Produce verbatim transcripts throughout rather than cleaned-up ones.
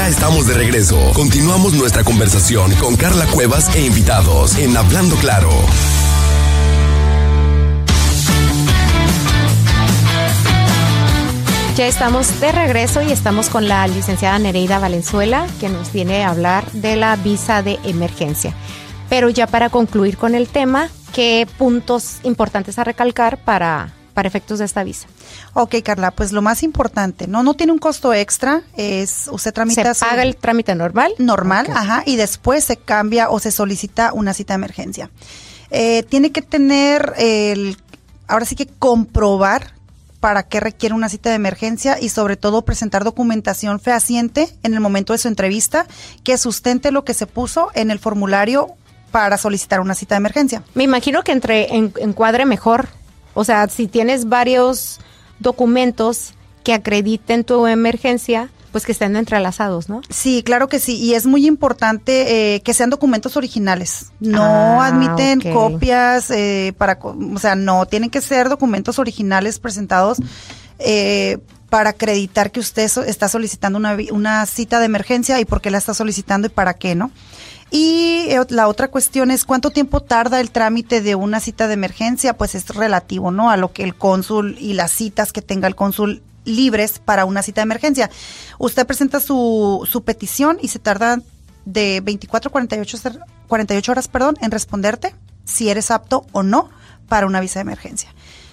estamos de regreso. Continuamos nuestra conversación con Carla Cuevas e invitados en Hablando Claro. Ya estamos de regreso y estamos con la licenciada Nereida Valenzuela, que nos viene a hablar de la visa de emergencia. Pero ya para concluir con el tema, ¿qué puntos importantes a recalcar para, para efectos de esta visa? Ok, Carla, pues lo más importante, no no tiene un costo extra, es usted tramita... ¿Se paga el trámite normal? Normal, Okay. ajá, y después se cambia o se solicita una cita de emergencia. Eh, tiene que tener, el, ahora sí que comprobar para qué requiere una cita de emergencia y sobre todo presentar documentación fehaciente en el momento de su entrevista que sustente lo que se puso en el formulario para solicitar una cita de emergencia. Me imagino que entre en, encuadre mejor, o sea, si tienes varios documentos que acrediten tu emergencia, pues que estén entrelazados, ¿no? Sí, claro que sí, y es muy importante eh, que sean documentos originales. No Ah, admiten okay. copias, eh, para, o sea, no, tienen que ser documentos originales presentados eh, para acreditar que usted so, está solicitando una, una cita de emergencia y por qué la está solicitando y para qué, ¿no? Y eh, la otra cuestión es cuánto tiempo tarda el trámite de una cita de emergencia, pues es relativo, ¿no? A lo que el cónsul y las citas que tenga el cónsul libres para una cita de emergencia. Usted presenta su, su petición y se tarda de veinticuatro a cuarenta y ocho, cuarenta y ocho horas, perdón, en responderte si eres apto o no para una visa de emergencia.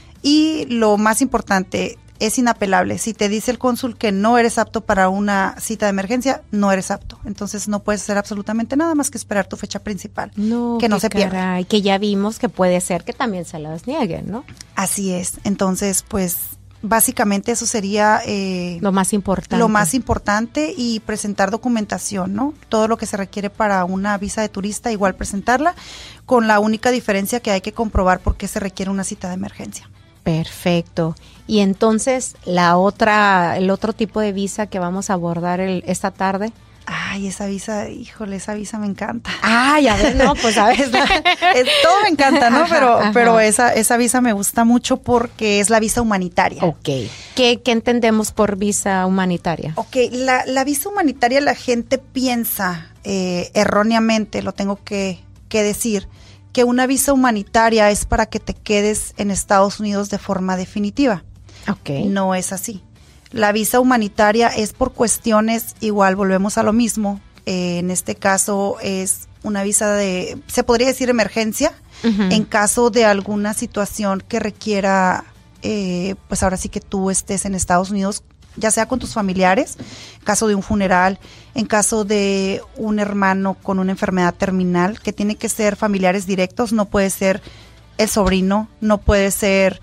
Y lo más importante, es inapelable. Si te dice el cónsul que no eres apto para una cita de emergencia, no eres apto. Entonces no puedes hacer absolutamente nada más que esperar tu fecha principal. No, que no se pierda. Caray, que ya vimos que puede ser que también se las nieguen, ¿no? Así es. Entonces, pues, básicamente eso sería eh, lo más importante. Lo más importante y presentar documentación, ¿no? Todo lo que se requiere para una visa de turista, igual presentarla, con la única diferencia que hay que comprobar por qué se requiere una cita de emergencia. Perfecto. Y entonces, la otra, el otro tipo de visa que vamos a abordar el, esta tarde. Ay, esa visa, híjole, esa visa me encanta. Ay, a ver, no, pues a ver. es la, es, todo me encanta, ¿no? Ajá, pero ajá. pero esa esa visa me gusta mucho porque es la visa humanitaria. Ok. ¿Qué, qué entendemos por visa humanitaria? Ok, la, la visa humanitaria la gente piensa eh, erróneamente, lo tengo que, que decir, que una visa humanitaria es para que te quedes en Estados Unidos de forma definitiva. Ok. No es así. La visa humanitaria es por cuestiones, igual volvemos a lo mismo, eh, en este caso es una visa de, se podría decir emergencia, uh-huh. en caso de alguna situación que requiera, eh, pues ahora sí que tú estés en Estados Unidos, ya sea con tus familiares, en caso de un funeral, en caso de un hermano con una enfermedad terminal, que tiene que ser familiares directos, no puede ser el sobrino, no puede ser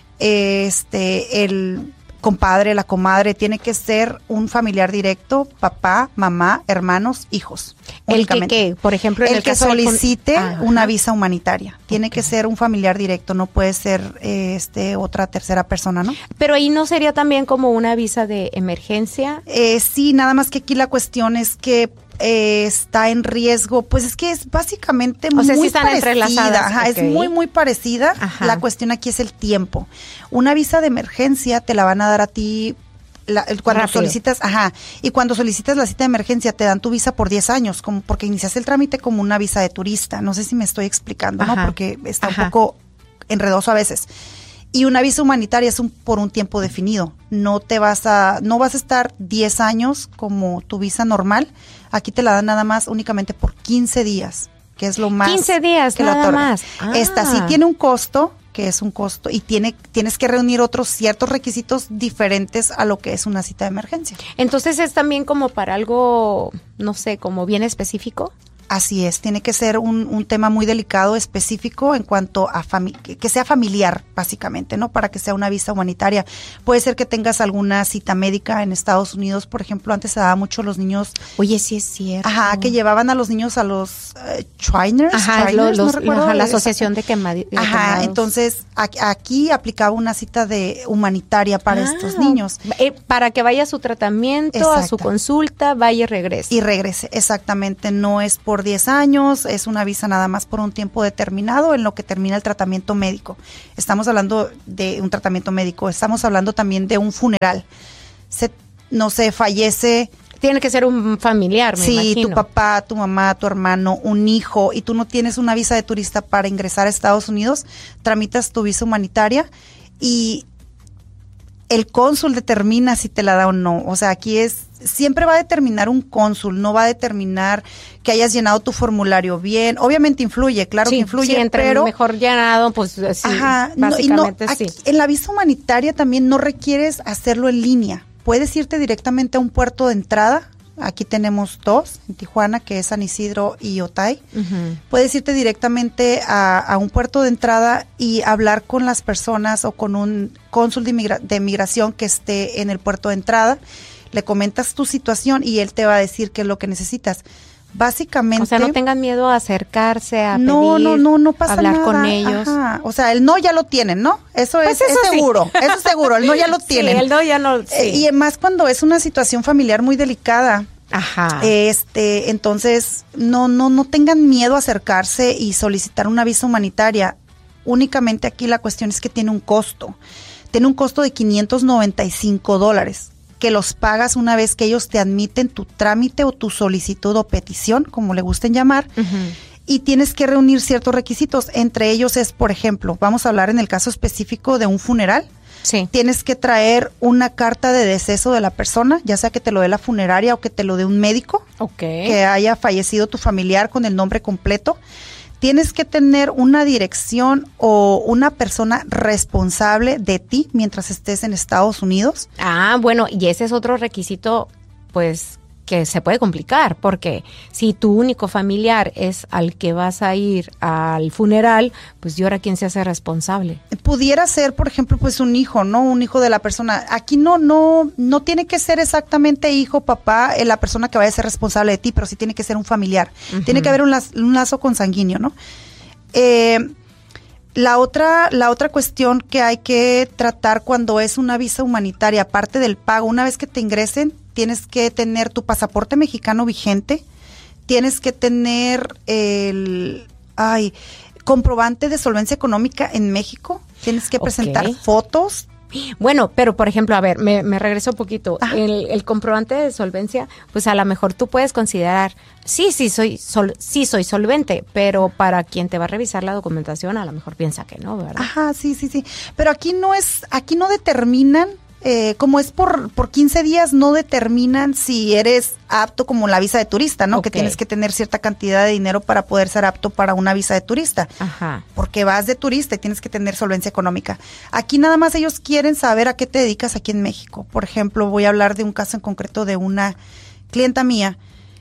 eh, este el compadre, la comadre, tiene que ser un familiar directo, papá, mamá, hermanos, hijos. El que, que, por ejemplo, en el, el que caso solicite del... una visa humanitaria, tiene okay. que ser un familiar directo, no puede ser eh, este otra tercera persona, ¿no? Pero ahí no sería también como una visa de emergencia. Eh, sí, nada más que aquí la cuestión es que Eh, está en riesgo, pues es que es básicamente o muy sea, sí están parecida, entrelazadas. ajá, Okay. es muy muy parecida. Ajá. La cuestión aquí es el tiempo. Una visa de emergencia te la van a dar a ti la, cuando Rápido. solicitas, ajá, y cuando solicitas la cita de emergencia te dan tu visa por diez años, como porque iniciaste el trámite como una visa de turista. No sé si me estoy explicando, ajá. ¿no? Porque está ajá. un poco enredoso a veces. Y una visa humanitaria es un, por un tiempo definido. No te vas a, no vas a estar diez años como tu visa normal. Aquí te la dan nada más únicamente por quince días, que es lo más. quince días, que nada más. Ah. Esta sí tiene un costo, que es un costo, y tiene, tienes que reunir otros ciertos requisitos diferentes a lo que es una cita de emergencia. Entonces es también como para algo, no sé, como bien específico. Así es, tiene que ser un, un tema muy delicado, específico en cuanto a fami- que, que sea familiar, básicamente, ¿no? Para que sea una visa humanitaria. Puede ser que tengas alguna cita médica en Estados Unidos, por ejemplo, antes se daba mucho a los niños. Oye, sí es cierto. Ajá, que llevaban a los niños a los uh, trainers. Ajá, trainers, los, no recuerdo. ajá, la asociación de quemados. Ajá, entonces aquí, aquí aplicaba una cita de humanitaria para ah, estos niños. Eh, para que vaya a su tratamiento, Exacto. a su consulta, vaya y regrese. Y regrese, exactamente, no es por diez años, es una visa nada más por un tiempo determinado en lo que termina el tratamiento médico. Estamos hablando de un tratamiento médico, estamos hablando también de un funeral. Se, no sé, fallece tiene que ser un familiar, me sí, imagino. tu papá, tu mamá, tu hermano, un hijo, y tú no tienes una visa de turista para ingresar a Estados Unidos, tramitas tu visa humanitaria y el cónsul determina si te la da o no. O sea, aquí es, siempre va a determinar un cónsul, no va a determinar que hayas llenado tu formulario bien. Obviamente influye, claro sí, que influye, sí, entre pero mejor llenado, pues sí, ajá, básicamente no, y no, sí. Aquí, en la visa humanitaria también no requieres hacerlo en línea. Puedes irte directamente a un puerto de entrada. Aquí tenemos dos en Tijuana, que es San Isidro y Otay. Uh-huh. Puedes irte directamente a, a un puerto de entrada y hablar con las personas o con un cónsul de, inmigra- de migración que esté en el puerto de entrada. Le comentas tu situación y él te va a decir qué es lo que necesitas. Básicamente. O sea, no tengan miedo a acercarse, a no, pedir, no, no, no pasa hablar nada. con ellos. Ajá. O sea, el no ya lo tienen, ¿no? Eso pues es, eso es sí. seguro, eso es seguro, el no ya lo tienen. Sí, el no ya no. Sí. Eh, y además cuando es una situación familiar muy delicada. Ajá. Este, entonces, no, no, no tengan miedo a acercarse y solicitar una visa humanitaria. Únicamente aquí la cuestión es que tiene un costo. Tiene un costo de quinientos noventa y cinco dólares. Que los pagas una vez que ellos te admiten tu trámite o tu solicitud o petición, como le gusten llamar, uh-huh. y tienes que reunir ciertos requisitos. Entre ellos es, por ejemplo, vamos a hablar en el caso específico de un funeral. Sí. Tienes que traer una carta de deceso de la persona, ya sea que te lo dé la funeraria o que te lo dé un médico, okay. que haya fallecido tu familiar con el nombre completo. Tienes que tener una dirección o una persona responsable de ti mientras estés en Estados Unidos. Ah, bueno, y ese es otro requisito, pues, que se puede complicar, porque si tu único familiar es al que vas a ir al funeral, pues, ¿y ahora quién se hace responsable? Pudiera ser, por ejemplo, pues un hijo, ¿no? Un hijo de la persona. Aquí no, no, no tiene que ser exactamente hijo, papá, eh, la persona que vaya a ser responsable de ti, pero sí tiene que ser un familiar. Uh-huh. Tiene que haber un lazo, un lazo consanguíneo, ¿no? Eh, la otra, la otra cuestión que hay que tratar cuando es una visa humanitaria, aparte del pago, una vez que te ingresen, tienes que tener tu pasaporte mexicano vigente, tienes que tener el, ay, comprobante de solvencia económica en México, tienes que presentar okay. fotos. Bueno, pero por ejemplo, a ver, me, me regreso un poquito. El, el comprobante de solvencia, pues a lo mejor tú puedes considerar, sí, sí soy sol, sí soy solvente, pero para quien te va a revisar la documentación, a lo mejor piensa que no, ¿verdad? Ajá, sí, sí, sí. Pero aquí no es, aquí no determinan. Eh, como es por, por quince días, no determinan si eres apto como la visa de turista, ¿no? Okay. Que tienes que tener cierta cantidad de dinero para poder ser apto para una visa de turista. Ajá. Porque vas de turista y tienes que tener solvencia económica. Aquí nada más ellos quieren saber a qué te dedicas aquí en México. Por ejemplo, voy a hablar de un caso en concreto de una clienta mía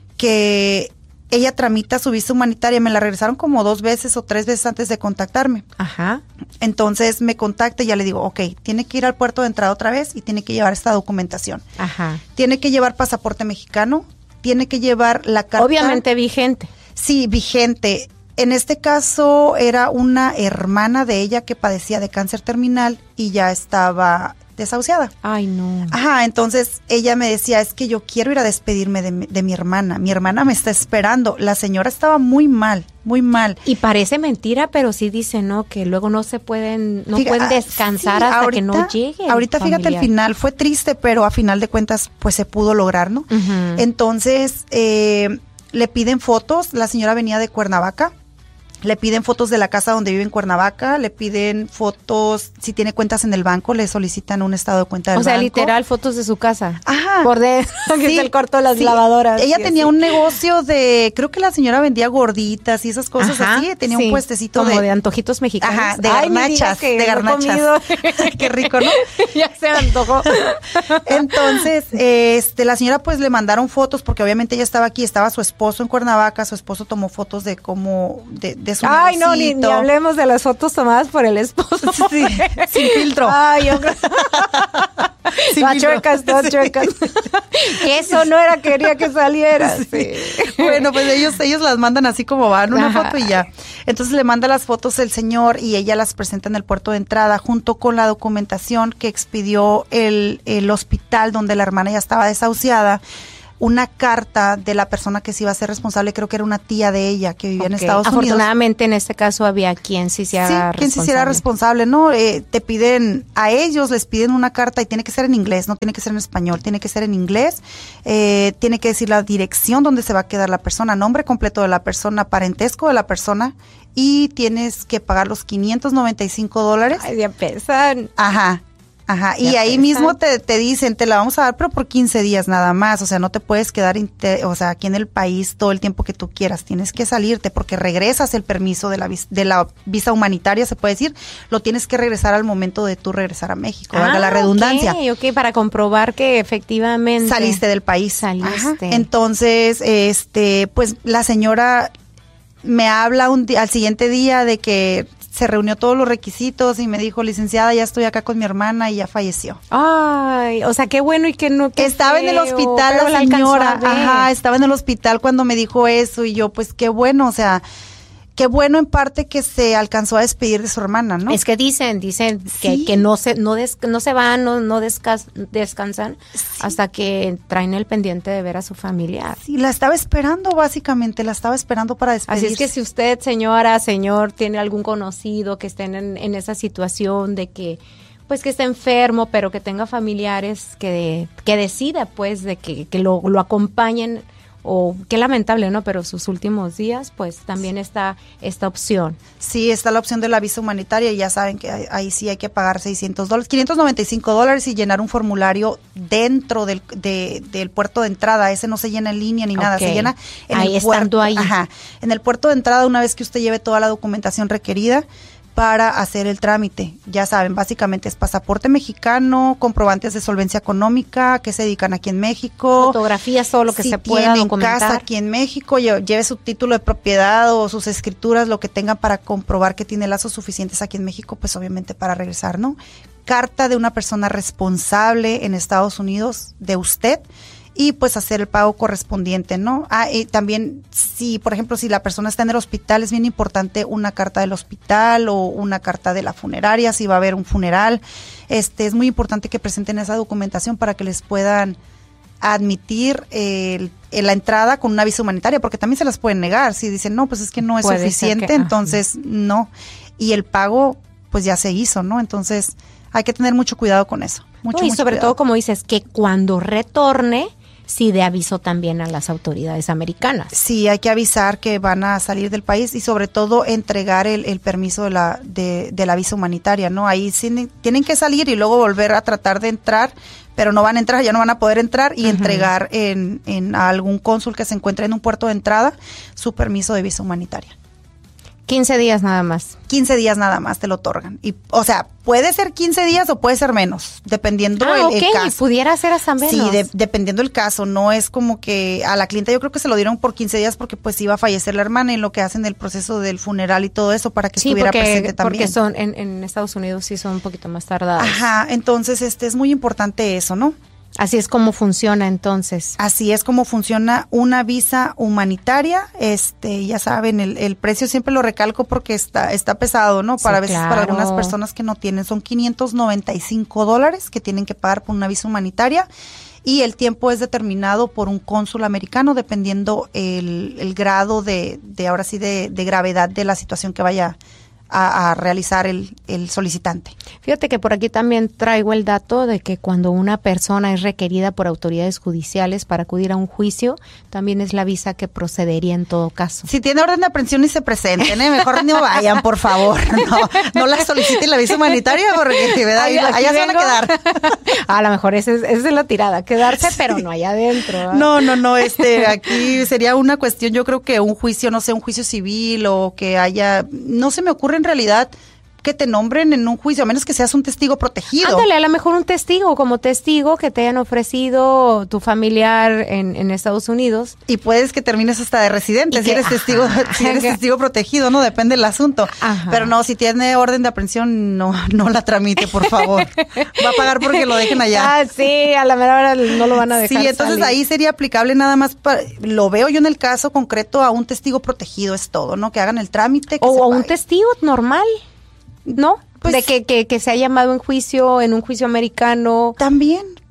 que ella tramita su visa humanitaria, me la regresaron como dos veces o tres veces antes de contactarme. Ajá. Entonces me contacta y ya le digo, ok, tiene que ir al puerto de entrada otra vez y tiene que llevar esta documentación. Ajá. Tiene que llevar pasaporte mexicano, tiene que llevar la carta. Obviamente vigente. Sí, vigente. En este caso era una hermana de ella que padecía de cáncer terminal y ya estaba desahuciada. Ay, no. Ajá, entonces ella me decía, es que yo quiero ir a despedirme de mi, de mi hermana. Mi hermana me está esperando. La señora estaba muy mal, muy mal. Y parece mentira, pero sí dice, ¿no? Que luego no se pueden, no Fíjate, pueden descansar sí, hasta ahorita, que no llegue. Ahorita familiar. Fíjate el final, fue triste, pero a final de cuentas, pues se pudo lograr, ¿no? Uh-huh. Entonces, eh, le piden fotos. La señora venía de Cuernavaca. Le piden fotos de la casa donde vive en Cuernavaca, le piden fotos, si tiene cuentas en el banco, le solicitan un estado de cuenta del banco. O sea, banco. Literal, fotos de su casa. Ajá. Por dentro, que sí, es el cuarto de las sí. lavadoras. Ella tenía así. un negocio de, creo que la señora vendía gorditas y esas cosas Ajá, así, tenía sí. un puestecito como de... de antojitos mexicanos. Ajá, de Ay, garnachas, de garnachas. Qué rico, ¿no? Ya se me antojó. Entonces, este, la señora pues le mandaron fotos, porque obviamente ella estaba aquí, estaba su esposo en Cuernavaca, su esposo tomó fotos de cómo, de, de su Ay, negocito. no, ni, ni hablemos de las fotos tomadas por el esposo. Sí, sin filtro. Ay, yo creo... Las chuecas, todas chuecas. Eso no era, quería que saliera. Sí. Sí. Bueno, pues ellos, ellos las mandan así como van, una Ajá. foto y ya. Entonces le manda las fotos el señor y ella las presenta en el puerto de entrada junto con la documentación que expidió el, el hospital donde la hermana ya estaba desahuciada. una carta de la persona que sí iba a ser responsable, creo que era una tía de ella que vivía okay. en Estados Unidos. Afortunadamente en este caso había quien se hiciera sí, responsable. quien se hiciera responsable, ¿no? Eh, te piden, a ellos les piden una carta y tiene que ser en inglés, no tiene que ser en español, tiene que ser en inglés, eh, tiene que decir la dirección donde se va a quedar la persona, nombre completo de la persona, parentesco de la persona, y tienes que pagar los quinientos noventa y cinco dólares. Ay, ya pesan. Ajá. Ajá, y ahí pesan. mismo te, te dicen, te la vamos a dar, pero por quince días nada más, o sea, no te puedes quedar, inter, o sea, aquí en el país todo el tiempo que tú quieras, tienes que salirte porque regresas el permiso de la, de la visa humanitaria, se puede decir, lo tienes que regresar al momento de tú regresar a México, valga ah, la redundancia. Ok, ok, para comprobar que efectivamente saliste del país. Saliste. Ajá. Entonces, este, pues la señora me habla un día, al siguiente día de que se reunió todos los requisitos y me dijo, licenciada, ya estoy acá con mi hermana y ya falleció. Ay, o sea, qué bueno y qué no. Qué estaba feo, en el hospital la señora, ajá, estaba en el hospital cuando me dijo eso y yo, pues qué bueno, o sea, qué bueno en parte que se alcanzó a despedir de su hermana, ¿no? Es que dicen, dicen que, sí. que no se no des, no se van, no, no descas, descansan sí. hasta que traen el pendiente de ver a su familiar. Sí, la estaba esperando básicamente, la estaba esperando para despedirse. Así es que si usted, señora, señor, tiene algún conocido que esté en, en esa situación de que pues que esté enfermo, pero que tenga familiares que, que decida pues de que, que lo, lo acompañen, o qué lamentable, ¿no? Pero sus últimos días, pues también está esta opción. Sí, está la opción de la visa humanitaria y ya saben que ahí, ahí sí hay que pagar seiscientos dólares, quinientos noventa y cinco dólares y llenar un formulario dentro del, de, del puerto de entrada. Ese no se llena en línea ni nada, okay. se llena en ahí el puerto. Ahí. Ajá, en el puerto de entrada una vez que usted lleve toda la documentación requerida para hacer el trámite. Ya saben, básicamente es pasaporte mexicano, comprobantes de solvencia económica, que se dedican aquí en México. Fotografías, todo lo que si se pueda documentar. casa aquí en México, lleve su título de propiedad o sus escrituras, lo que tengan para comprobar que tiene lazos suficientes aquí en México, pues obviamente para regresar, ¿no? Carta de una persona responsable en Estados Unidos de usted, y pues hacer el pago correspondiente, ¿no? Ah, y también, si, por ejemplo, si la persona está en el hospital, es bien importante una carta del hospital o una carta de la funeraria, si va a haber un funeral. Este, es muy importante que presenten esa documentación para que les puedan admitir el, el, la entrada con una visa humanitaria, porque también se las pueden negar. Si dicen, no, pues es que no es Puede suficiente, que, entonces no. Y el pago, pues ya se hizo, ¿no? Entonces, hay que tener mucho cuidado con eso. Mucho, no, y mucho sobre cuidado. todo, como dices, que cuando retorne, sí de aviso también a las autoridades americanas. Sí, hay que avisar que van a salir del país y sobre todo entregar el, el permiso de la de, de la visa humanitaria, ¿no? Ahí sí, tienen que salir y luego volver a tratar de entrar, pero no van a entrar, ya no van a poder entrar y uh-huh. entregar en, en a algún cónsul que se encuentre en un puerto de entrada su permiso de visa humanitaria. quince días nada más. quince días nada más te lo otorgan. Y, o sea, puede ser quince días o puede ser menos, dependiendo ah, el, okay. el caso. Pudiera ser hasta menos. Sí, de, dependiendo el caso. No es como que a la clienta yo creo que se lo dieron por quince días porque pues iba a fallecer la hermana y lo que hacen el proceso del funeral y todo eso para que sí, estuviera porque, presente también. porque son en, en Estados Unidos sí son un poquito más tardados. Ajá, entonces este es muy importante eso, ¿no? Así es como funciona entonces. Así es como funciona una visa humanitaria. Este, ya saben, el, el precio siempre lo recalco porque está está pesado, ¿no? Para sí, veces claro. para algunas personas que no tienen, son quinientos noventa y cinco dólares que tienen que pagar por una visa humanitaria y el tiempo es determinado por un cónsul americano dependiendo el, el grado de, de ahora sí de, de gravedad de la situación que vaya A, a realizar el, el solicitante. Fíjate que por aquí también traigo el dato de que cuando una persona es requerida por autoridades judiciales para acudir a un juicio, también es la visa que procedería en todo caso. Si tiene orden de aprehensión y se presenten, ¿eh? Mejor no vayan, por favor. No, no la soliciten la visa humanitaria porque ¿verdad? Ahí, allá se van a quedar. A lo mejor esa es, esa es la tirada, quedarse, sí. pero no allá adentro. ¿eh? No, no, no, este, aquí sería una cuestión, yo creo que un juicio, no sé, un juicio civil o que haya, no se me ocurre en realidad que te nombren en un juicio, a menos que seas un testigo protegido. Ándale, a lo mejor un testigo, como testigo que te hayan ofrecido tu familiar en, en Estados Unidos. Y puedes que termines hasta de residente, si que, eres testigo, ajá, si eres testigo protegido, ¿no? Depende del asunto. Ajá. Pero no, si tiene orden de aprehensión, no, no la tramite, por favor. Va a pagar porque lo dejen allá. Ah, sí, a la mera hora no lo van a dejar Sí, entonces salir. Ahí sería aplicable nada más, para, lo veo yo en el caso concreto a un testigo protegido, es todo, ¿no? Que hagan el trámite. Que o a un testigo normal. ¿No? Pues, de que, que, que se ha llamado en juicio, en un juicio americano. También,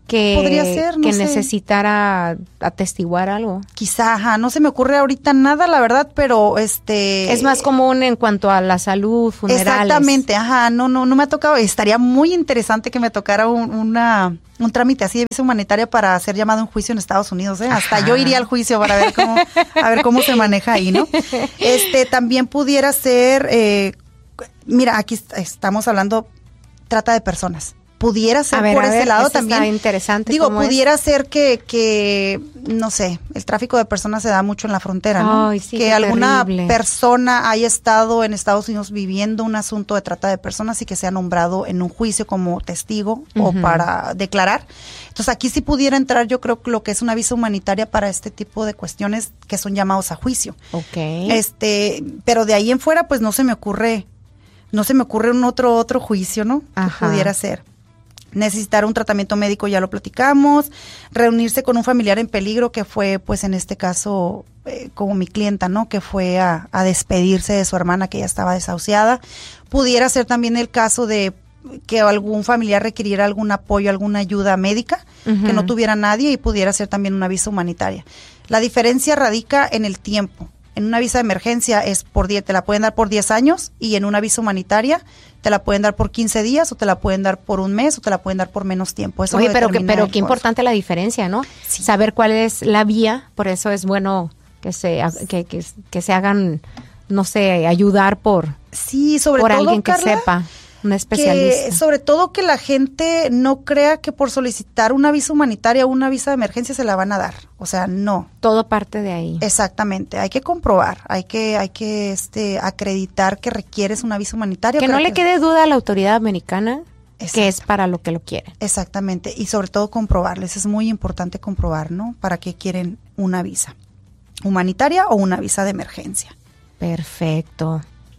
que, podría ser, no que sé. necesitara atestiguar algo. Quizá, ajá, no se me ocurre ahorita nada, la verdad, pero este... Es más común en cuanto a la salud, funerales. Exactamente, ajá, no, no, no me ha tocado, estaría muy interesante que me tocara un, una, un trámite así de visa humanitaria para ser llamado a un juicio en Estados Unidos, ¿eh? Hasta Ajá. yo iría al juicio para ver cómo, a ver cómo se maneja ahí, ¿no? Este, también pudiera ser, eh, mira, aquí est- estamos hablando trata de personas. Pudiera ser A ver, por a ese ver, lado ese también. está interesante. Digo, ¿cómo es? pudiera ser que, que, no sé, el tráfico de personas se da mucho en la frontera, ¿no? Ay, sí, que qué alguna terrible. persona haya estado en Estados Unidos viviendo un asunto de trata de personas y que sea nombrado en un juicio como testigo o Ujú. para declarar. Entonces, aquí sí pudiera entrar, yo creo, lo que es una visa humanitaria para este tipo de cuestiones que son llamados a juicio. Ok. Este, pero de ahí en fuera, pues no se me ocurre, no se me ocurre un otro, otro juicio, ¿no? Ajá. Que pudiera ser. Necesitar un tratamiento médico, ya lo platicamos. Reunirse con un familiar en peligro, que fue, pues en este caso, eh, como mi clienta, ¿no? Que fue a, a despedirse de su hermana, que ya estaba desahuciada. Pudiera ser también el caso de que algún familiar requiriera algún apoyo, alguna ayuda médica, Ujú. que no tuviera nadie, y pudiera ser también una visa humanitaria. La diferencia radica en el tiempo. En una visa de emergencia es por diez, te la pueden dar por diez años, y en una visa humanitaria te la pueden dar por quince días, o te la pueden dar por un mes, o te la pueden dar por menos tiempo. Eso Oye, lo pero que, determina pero el qué juez. importante la diferencia, ¿no? Sí. Saber cuál es la vía, por eso es bueno que se ha- que, que, que se hagan, no sé, ayudar por, Sí, sobre por todo, alguien que Carla, sepa, un que especialista. sobre todo que la gente no crea que por solicitar una visa humanitaria o una visa de emergencia se la van a dar. O sea, no. Todo parte de ahí. Exactamente, hay que comprobar, hay que, hay que este, acreditar que requieres una visa humanitaria. Que no le quede duda a la autoridad americana Exacto. que es para lo que lo quieren. Exactamente, y sobre todo comprobarles, es muy importante comprobar, ¿no? Para qué quieren una visa humanitaria o una visa de emergencia. Perfecto.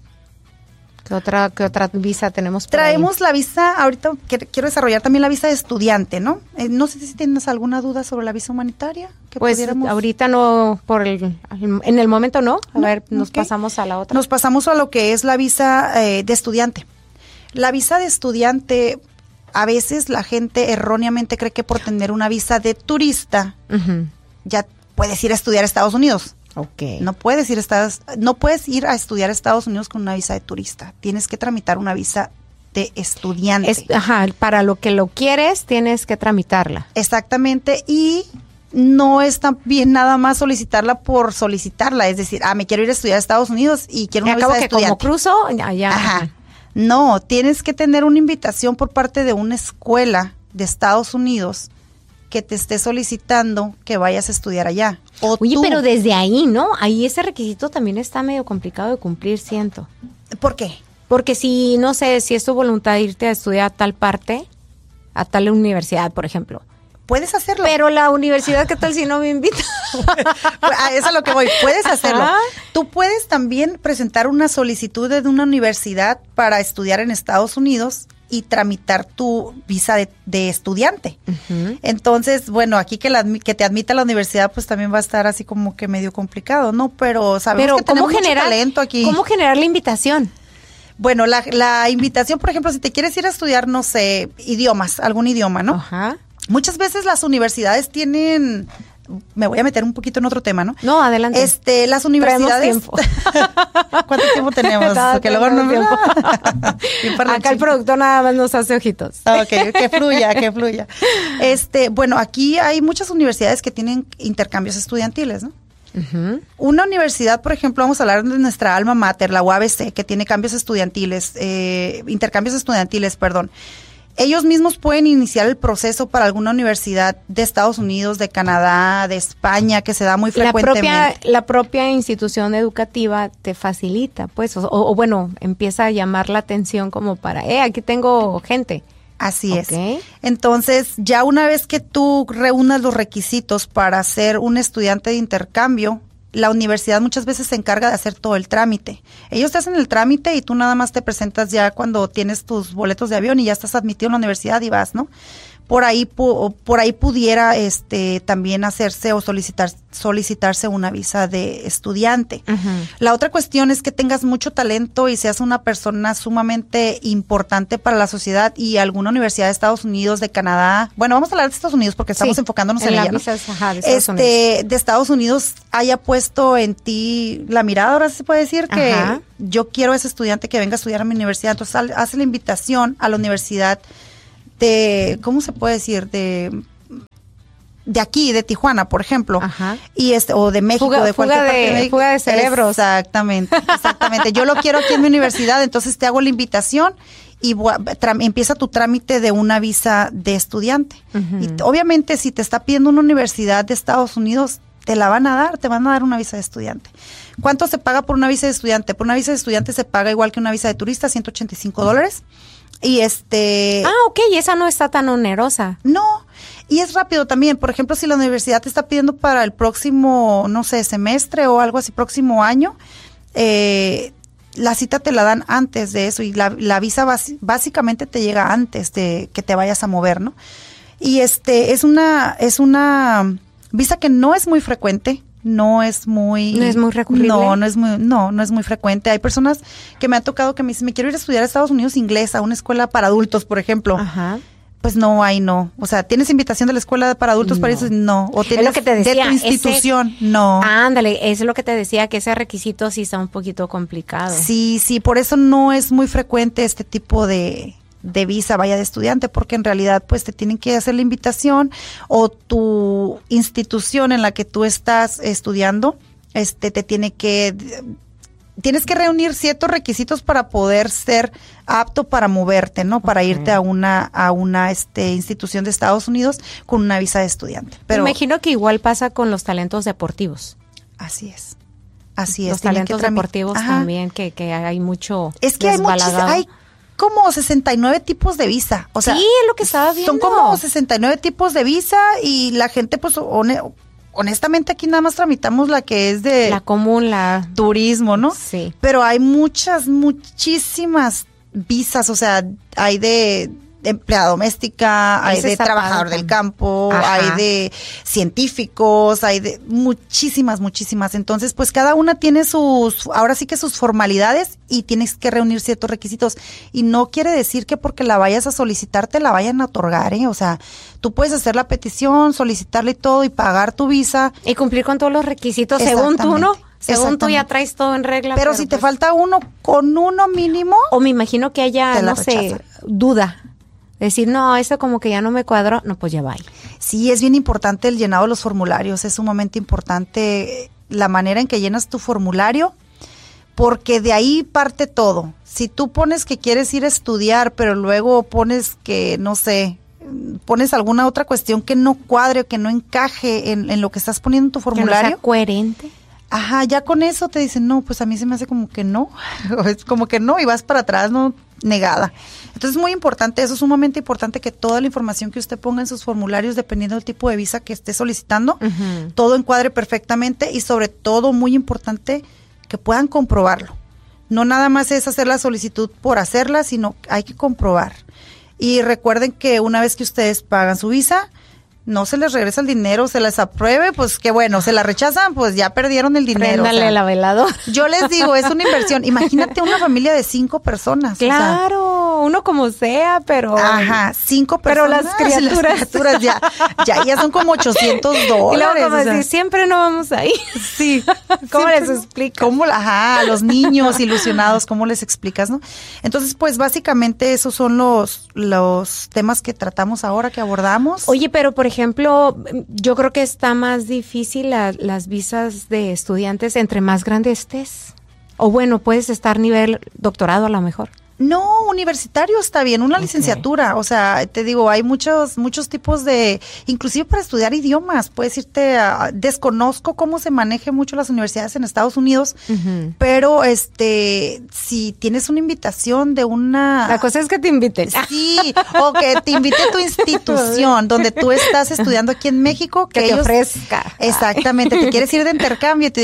¿Qué otra, qué otra visa tenemos por ahí? Traemos la visa, ahorita que- quiero desarrollar también la visa de estudiante, ¿no? Eh, no sé si tienes alguna duda sobre la visa humanitaria. Que Pues pudiéramos- ahorita no, por el, en el momento no. A No, ver, nos ok. pasamos a la otra. Nos pasamos a lo que es la visa eh, de estudiante. La visa de estudiante, a veces la gente erróneamente cree que por tener una visa de turista Ujú. ya puedes ir a estudiar a Estados Unidos. Ok. No puedes ir a Estados, no puedes ir a estudiar a Estados Unidos con una visa de turista. Tienes que tramitar una visa de estudiante. Es- ajá, para lo que lo quieres tienes que tramitarla. Exactamente, y no es tan bien nada más solicitarla por solicitarla, es decir, ah, me quiero ir a estudiar a Estados Unidos y quiero Y una acabo visa de que como estudiante. cruzo, ya, ya. Ajá. No, tienes que tener una invitación por parte de una escuela de Estados Unidos que te esté solicitando que vayas a estudiar allá. O Oye, tú. pero desde ahí, ¿no? Ahí ese requisito también está medio complicado de cumplir, siento. ¿Por qué? Porque si, no sé, si es tu voluntad irte a estudiar a tal parte, a tal universidad, por ejemplo. Puedes hacerlo. Pero la universidad, ¿qué tal si no me invita? A eso es a lo que voy. Puedes hacerlo. Ajá. Tú puedes también presentar una solicitud de una universidad para estudiar en Estados Unidos y tramitar tu visa de, de estudiante. Ujú. Entonces, bueno, aquí que, la, admi- que te admita la universidad, pues también va a estar así como que medio complicado, ¿no? Pero sabemos Pero que ¿cómo tenemos mucho generar, talento aquí. ¿cómo generar la invitación? Bueno, la, la invitación, por ejemplo, si te quieres ir a estudiar, no sé, idiomas, algún idioma, ¿no? Ajá. Muchas veces las universidades tienen, me voy a meter un poquito en otro tema, ¿no? No, adelante. Este, las universidades. tiempo. ¿Cuánto tiempo tenemos? No, que luego no tenemos Bien Acá el parlanchín. productor nada más nos hace ojitos. Ok, que fluya, que fluya. Este, bueno, aquí hay muchas universidades que tienen intercambios estudiantiles, ¿no? Ujú. Una universidad, por ejemplo, vamos a hablar de nuestra alma mater, la U A B C, que tiene cambios estudiantiles, eh, intercambios estudiantiles, perdón. Ellos mismos pueden iniciar el proceso para alguna universidad de Estados Unidos, de Canadá, de España, que se da muy La frecuentemente. propia, la propia institución educativa te facilita, pues, o, o bueno, empieza a llamar la atención como para, eh, aquí tengo gente. Así Ok. es. Entonces, ya una vez que tú reúnas los requisitos para ser un estudiante de intercambio, la universidad muchas veces se encarga de hacer todo el trámite. Ellos te hacen el trámite y tú nada más te presentas ya cuando tienes tus boletos de avión y ya estás admitido en la universidad y vas, ¿no? por ahí pu- por ahí pudiera este también hacerse o solicitar solicitarse una visa de estudiante. Uh-huh. La otra cuestión es que tengas mucho talento y seas una persona sumamente importante para la sociedad y alguna universidad de Estados Unidos, de Canadá, bueno, vamos a hablar de Estados Unidos porque estamos sí, enfocándonos en, en ella, ¿no? visas, ajá, de Estados este Unidos. de Estados Unidos haya puesto en ti la mirada, ahora se puede decir que ajá. yo quiero a ese estudiante que venga a estudiar a mi universidad, entonces hace la invitación a la universidad de, ¿cómo se puede decir? De de aquí, de Tijuana, por ejemplo, ajá. y este o de México, fuga, de fuga cualquier de, parte de fuga de cerebros. Exactamente, exactamente. Yo lo quiero aquí en mi universidad, entonces te hago la invitación y tra- empieza tu trámite de una visa de estudiante. Uh-huh. Y obviamente si te está pidiendo una universidad de Estados Unidos, te la van a dar, te van a dar una visa de estudiante. ¿Cuánto se paga por una visa de estudiante? Por una visa de estudiante se paga igual que una visa de turista, ciento ochenta y cinco dólares. Y este... Ah, ok, y esa no está tan onerosa. No, y es rápido también. Por ejemplo, si la universidad te está pidiendo para el próximo, no sé, semestre o algo así, próximo año, eh, la cita te la dan antes de eso y la, la visa bas- básicamente te llega antes de que te vayas a mover, ¿no? Y este es una es una visa que no es muy frecuente. No es muy... ¿No es muy recurrible? No, no es muy, no, no es muy frecuente. Hay personas que me han tocado que me dicen, me quiero ir a estudiar a Estados Unidos inglés, a una escuela para adultos, por ejemplo. Ajá. Pues no, ahí no. O sea, ¿tienes invitación de la escuela para adultos no. para eso? No. O tienes es lo que te decía, de tu institución, ese, no. Ándale, es lo que te decía, que ese requisito sí está un poquito complicado. Sí, sí, por eso no es muy frecuente este tipo de... de visa, vaya de estudiante, porque en realidad pues te tienen que hacer la invitación o tu institución en la que tú estás estudiando, este te tiene que, tienes que reunir ciertos requisitos para poder ser apto para moverte, ¿no? Para okay. irte a una, a una este institución de Estados Unidos con una visa de estudiante. Pero me imagino que igual pasa con los talentos deportivos. Así es. Así es. Los talentos deportivos Ajá. también, que, que hay mucho Es que hay muchos, hay como sesenta y nueve tipos de visa, o sea, sí, es lo que estaba viendo. Son como sesenta y nueve tipos de visa y la gente pues one, honestamente aquí nada más tramitamos la que es de la común, la turismo, ¿no? Sí. Pero hay muchas, muchísimas visas, o sea, hay de de empleada doméstica, hay de trabajador del campo, Ajá. hay de científicos, hay de muchísimas, muchísimas. Entonces, pues cada una tiene sus, ahora sí que sus formalidades y tienes que reunir ciertos requisitos. Y no quiere decir que porque la vayas a solicitar te la vayan a otorgar, ¿eh? O sea, tú puedes hacer la petición, solicitarle y todo y pagar tu visa. Y cumplir con todos los requisitos según tú, ¿no? Según tú ya traes todo en regla. Pero, pero si pues, te falta uno, con uno mínimo. O me imagino que haya, no sé, duda. Decir, no, eso como que ya no me cuadró, no, pues ya va. Sí, es bien importante el llenado de los formularios, es sumamente importante la manera en que llenas tu formulario, porque de ahí parte todo. Si tú pones que quieres ir a estudiar, pero luego pones que, no sé, pones alguna otra cuestión que no cuadre o que no encaje en, en lo que estás poniendo en tu formulario. Que no sea coherente. Ajá, ya con eso te dicen, no, pues a mí se me hace como que no, es como que no, y vas para atrás, no, negada. Entonces es muy importante, eso es sumamente importante que toda la información que usted ponga en sus formularios, dependiendo del tipo de visa que esté solicitando, uh-huh. todo encuadre perfectamente y sobre todo, muy importante, que puedan comprobarlo. No nada más es hacer la solicitud por hacerla, sino hay que comprobar. Y recuerden que una vez que ustedes pagan su visa, no se les regresa el dinero, se les apruebe, pues qué bueno, se la rechazan, pues ya perdieron el dinero. Préndale o sea, la veladora. Yo les digo, es una inversión. Imagínate una familia de cinco personas. Claro, o sea, uno como sea, pero... Ajá, cinco personas. Pero las criaturas. Las criaturas ya, ya, ya son como ochocientos dólares. Y luego como o sea, decir, siempre no vamos ahí. Sí. ¿Cómo les explico? ¿Cómo, ajá, a los niños ilusionados, cómo les explicas, no? Entonces, pues básicamente esos son los, los temas que tratamos ahora, que abordamos. Oye, pero por ejemplo, ejemplo, yo creo que está más difícil la, las visas de estudiantes entre más grande estés. O bueno, puedes estar nivel doctorado a lo mejor. No, universitario está bien, una okay. licenciatura, o sea, te digo, hay muchos muchos tipos de, inclusive para estudiar idiomas, puedes irte a, desconozco cómo se maneje mucho las universidades en Estados Unidos, uh-huh. pero este, si tienes una invitación de una... La cosa es que te inviten. Sí, o que te invite tu institución, donde tú estás estudiando aquí en México. Que, que te ellos, ofrezca. Exactamente, te quieres ir de intercambio y te digas...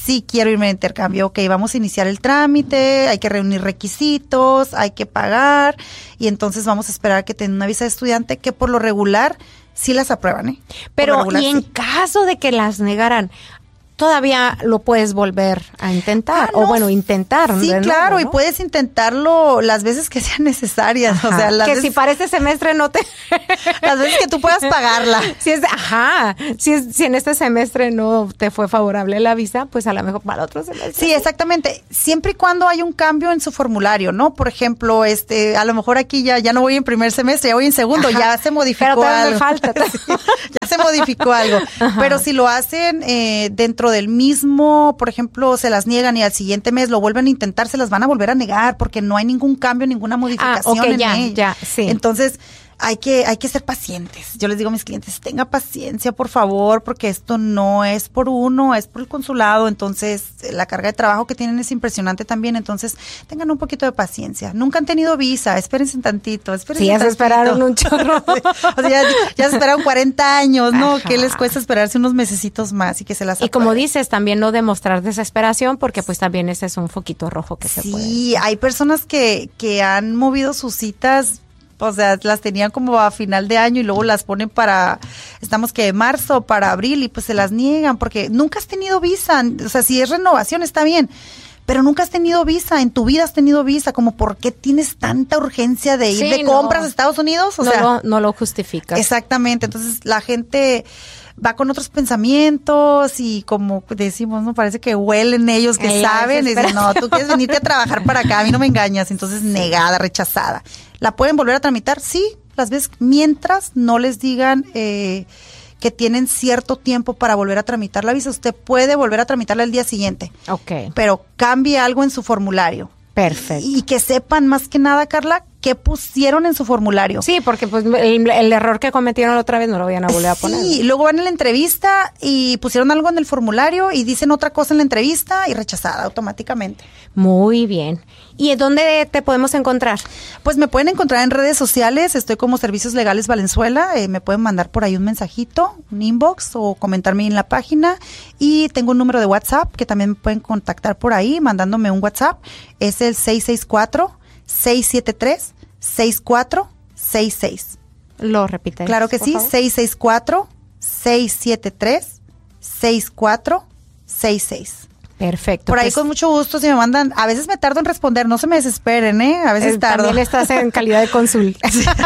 sí quiero irme de intercambio, ok, vamos a iniciar el trámite, hay que reunir requisitos, hay que pagar, y entonces vamos a esperar que tengan una visa de estudiante que por lo regular sí las aprueban, ¿eh? Pero, regular, y en sí. caso de que las negaran, todavía lo puedes volver a intentar, Ah, o no, bueno, intentar. Sí, de claro, nuevo, y ¿no? puedes intentarlo las veces que sean necesarias. Ajá, O sea, las que veces, si para este semestre no te... las veces que tú puedas pagarla. Si es, ajá, si, es, si en este semestre no te fue favorable la visa, pues a lo mejor para otro semestre. Sí, exactamente. Siempre y cuando hay un cambio en su formulario, ¿no? Por ejemplo, este, a lo mejor aquí ya, ya no voy en primer semestre, ya voy en segundo, Ajá. ya se modificó Pero todavía algo. me falta. Sí, ya se modificó algo. Ajá. Pero si lo hacen eh, dentro del mismo, por ejemplo, se las niegan y al siguiente mes lo vuelven a intentar, se las van a volver a negar porque no hay ningún cambio, ninguna modificación ok, en ya, ella. ya, sí. Entonces, hay que, hay que ser pacientes. Yo les digo a mis clientes, tenga paciencia, por favor, porque esto no es por uno, es por el consulado. Entonces, la carga de trabajo que tienen es impresionante también. Entonces, tengan un poquito de paciencia. Nunca han tenido visa, espérense tantito, espérense Sí, ya se tantito. esperaron un chorro. O sea, ya, ya se esperaron cuarenta años, ¿no? Ajá. ¿Qué les cuesta esperarse unos mesecitos más y que se las Y como aprueben? dices, también no demostrar desesperación, porque pues también ese es un foquito rojo que se puede. Sí, hay personas que, que han movido sus citas, o sea, las tenían como a final de año y luego las ponen para, estamos que de marzo, para abril, y pues se las niegan porque nunca has tenido visa. O sea, si es renovación está bien, pero nunca has tenido visa, en tu vida has tenido visa, como ¿por qué tienes tanta urgencia de ir Sí, de no. compras a Estados Unidos? O no, sea, lo, no lo justificas. exactamente, entonces la gente va con otros pensamientos y como decimos, ¿no? Parece que huelen ellos, que En la saben, y dicen, no, tú quieres venirte a trabajar para acá, a mí no me engañas, entonces negada, rechazada. ¿La pueden volver a tramitar? Sí, las veces, mientras no les digan eh, que tienen cierto tiempo para volver a tramitar la visa, usted puede volver a tramitarla el día siguiente, Ok, pero cambie algo en su formulario. perfecto. Y que sepan más que nada, Carla, qué pusieron en su formulario. Sí, porque pues el, el error que cometieron la otra vez no lo vayan a volver a poner. Sí, luego van a la entrevista y pusieron algo en el formulario y dicen otra cosa en la entrevista y rechazada automáticamente. Muy bien. ¿Y en dónde te podemos encontrar? Pues me pueden encontrar en redes sociales, estoy como Servicios Legales Valenzuela, eh, me pueden mandar por ahí un mensajito, un inbox o comentarme en la página, y tengo un número de WhatsApp que también me pueden contactar por ahí mandándome un WhatsApp, es el seis seis cuatro, seis siete tres, seis cuatro seis seis. Lo repite. Claro que por sí, favor. seis seis cuatro, seis siete tres, seis cuatro seis seis. Perfecto. Por ahí pues, con mucho gusto, si me mandan, a veces me tardo en responder, no se me desesperen, ¿eh? A veces eh, tardo. También estás en calidad de cónsul.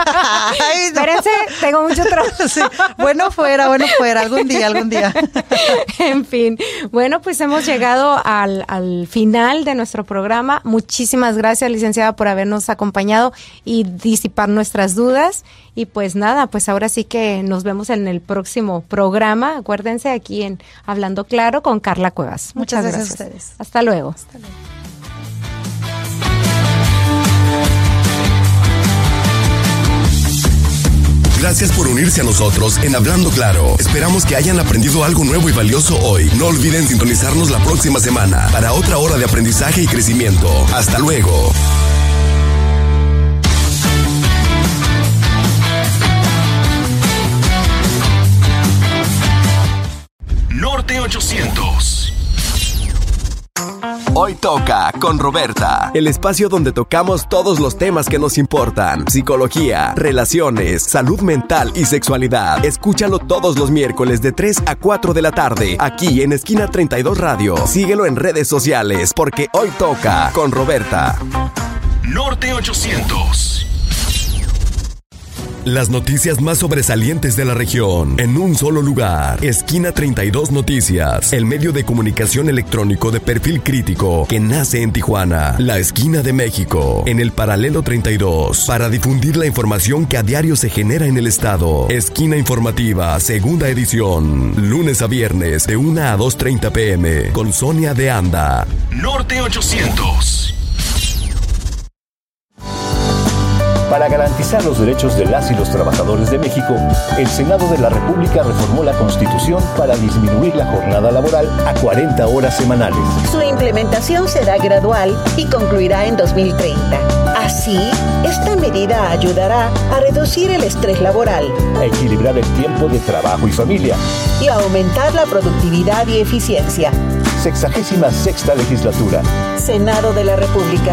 Ay, no. Espérense, tengo mucho trabajo. Sí, bueno fuera, bueno fuera, algún día, algún día. En fin, bueno, pues hemos llegado al, al final de nuestro programa. Muchísimas gracias, licenciada, por habernos acompañado y disipar nuestras dudas. Y pues nada, pues ahora sí que nos vemos en el próximo programa. Acuérdense, aquí en Hablando Claro con Carla Cuevas. Muchas Muchas, gracias gracias a ustedes. Hasta luego. Hasta luego. Gracias por unirse a nosotros en Hablando Claro. Esperamos que hayan aprendido algo nuevo y valioso hoy. No olviden sintonizarnos la próxima semana para otra hora de aprendizaje y crecimiento. Hasta luego. Norte ochocientos. Hoy toca con Roberta, el espacio donde tocamos todos los temas que nos importan: psicología, relaciones, salud mental y sexualidad. Escúchalo todos los miércoles de tres a cuatro de la tarde, aquí en Esquina treinta y dos Radio. Síguelo en redes sociales, porque hoy toca con Roberta. Norte ochocientos. Las noticias más sobresalientes de la región en un solo lugar. Esquina treinta y dos Noticias, el medio de comunicación electrónico de perfil crítico que nace en Tijuana, la esquina de México, en el paralelo treinta y dos, para difundir la información que a diario se genera en el estado. Esquina informativa, segunda edición, lunes a viernes de una a dos treinta pm, con Sonia de Anda. Norte ochocientos. Para garantizar los derechos de las y los trabajadores de México, el Senado de la República reformó la Constitución para disminuir la jornada laboral a cuarenta horas semanales. Su implementación será gradual y concluirá en dos mil treinta. Así, esta medida ayudará a reducir el estrés laboral, A equilibrar el tiempo de trabajo y familia. y a aumentar la productividad y eficiencia. sexagésima sexta legislatura. Senado de la República.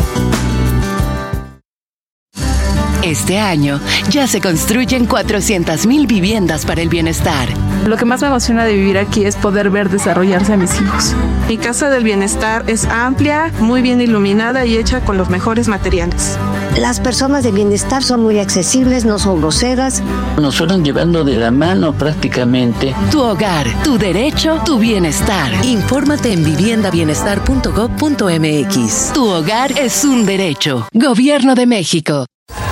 Este año ya se construyen cuatrocientas mil viviendas para el bienestar. Lo que más me emociona de vivir aquí es poder ver desarrollarse a mis hijos. Mi casa del bienestar es amplia, muy bien iluminada y hecha con los mejores materiales. Las personas de bienestar son muy accesibles, no son groseras. Nos fueron llevando de la mano prácticamente. Tu hogar, tu derecho, tu bienestar. Infórmate en vivienda bienestar punto gob punto eme equis. Tu hogar es un derecho. Gobierno de México.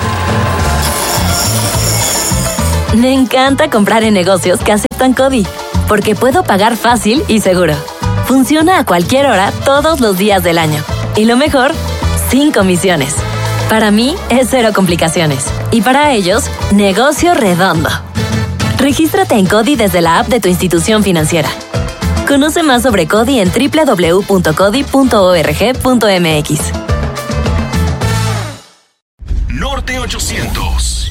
Me encanta comprar en negocios que aceptan CODI, porque puedo pagar fácil y seguro. Funciona a cualquier hora, todos los días del año. Y lo mejor, sin comisiones. Para mí, es cero complicaciones. Y para ellos, negocio redondo. Regístrate en CODI desde la app de tu institución financiera. Conoce más sobre CODI en doble u doble u doble u punto codi punto org punto eme equis. Norte ochocientos.